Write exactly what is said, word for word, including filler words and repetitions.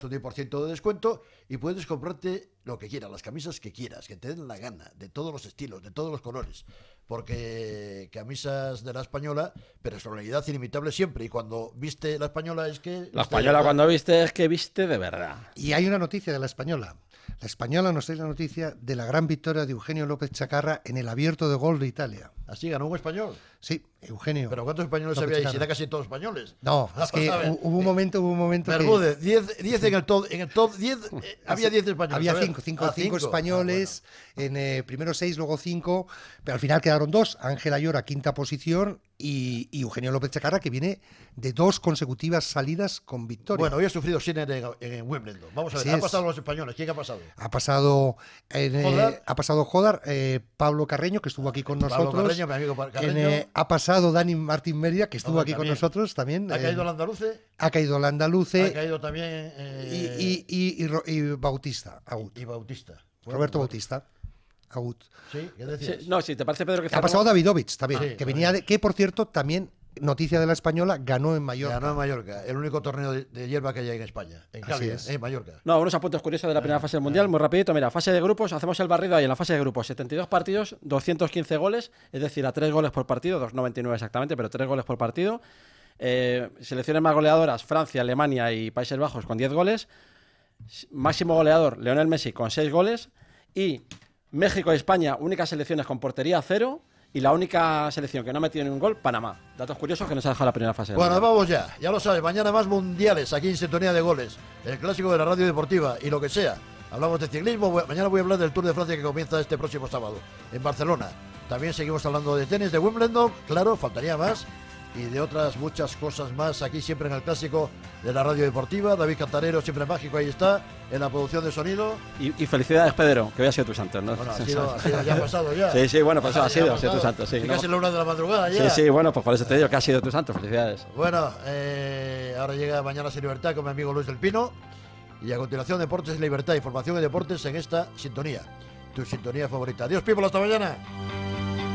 un diez por ciento de descuento y puedes comprarte lo que quieras, las camisas que quieras, que te den la gana, de todos los estilos, de todos los colores, porque camisas de la Española, personalidad inimitable siempre, y cuando viste la Española es que... La Española cuando viste es que viste de verdad. Y hay una noticia de la Española. La Española nos trae la noticia de la gran victoria de Eugenio López Chacarra en el Abierto de Golf de Italia. ¿Así ganó un español? Sí, Eugenio. ¿Pero cuántos españoles López había ahí? Chacarra. Si era casi todos españoles. No, es que hubo un momento, hubo un momento Bermúdez, diez, diez en el top, en el top diez, eh, había diez españoles. Había a ver. cinco, cinco, Ah, cinco cinco. españoles, Ah, bueno. en eh, primero seis, luego cinco, pero al final quedaron dos, Ángel Ayora, quinta posición, y, y Eugenio López Chacarra, que viene de dos consecutivas salidas con victoria. Bueno, hoy ha sufrido Sinner en, en Wimbledon. Vamos a ver, Así ha es. pasado los españoles. ¿Quién ha pasado? Ha pasado en, eh, Jodar. ha pasado Jodar, eh, Pablo Carreño, que estuvo aquí con Pablo nosotros. Carreño, mi amigo Carreño. En, eh, ha pasado Dani Martín Mérida, que estuvo Hombre, aquí con también. nosotros también. Ha eh, caído el andaluce. ha caído el andaluce Ha caído también. eh, y, y, y, y Ro- y Bautista, Agut. y Bautista. Bueno, Roberto bueno. Bautista. Agut. Sí, ¿qué decías? Sí, no, si te parece, Pedro, que Ha pasado Davidovich también, Sí, que venía de, que por cierto también, noticia de la Española, ganó en Mallorca. Ganó en Mallorca, el único torneo de, de hierba que hay en España. En Así Cádiz, es. en Mallorca. No, unos apuntes curiosos de la primera fase del Mundial, muy rapidito. Mira, fase de grupos, hacemos el barrido ahí en la fase de grupos. setenta y dos partidos, doscientos quince goles, es decir, a tres goles por partido, doscientos noventa y nueve exactamente, pero tres goles por partido. Eh, selecciones más goleadoras, Francia, Alemania y Países Bajos con diez goles. Máximo goleador, Lionel Messi con seis goles. Y México y España, únicas selecciones con portería cero. Y la única selección que no ha metido ningún gol, Panamá. Datos curiosos que nos ha dejado la primera fase. del Bueno, Mundial. vamos ya, ya lo sabes, mañana más mundiales aquí en Sintonía de Goles, el clásico de la radio deportiva y lo que sea. Hablamos de ciclismo, voy- mañana voy a hablar del Tour de Francia que comienza este próximo sábado en Barcelona. También seguimos hablando de tenis, de Wimbledon, claro, faltaría más, y de otras muchas cosas más aquí siempre en el clásico de la radio deportiva. David Cantarero, siempre mágico, ahí está, en la producción de sonido. Y, y felicidades, Pedro, que hoy ha sido tu santo, ¿no? Bueno, ha sido, ha sido ya pasado ya. Sí, sí, bueno, pues Ya ha sido, ha ha sido tu pasado. santo, sí. Sí, ¿no? casi la una de la madrugada ya. Sí, sí, bueno, pues por eso te digo que ha sido tu santo, felicidades. Bueno, eh, ahora llega Mañanas en Libertad con mi amigo Luis del Pino. Y a continuación, Deportes y Libertad, información y deportes en esta sintonía. Tu sintonía favorita. Adiós, people, hasta mañana.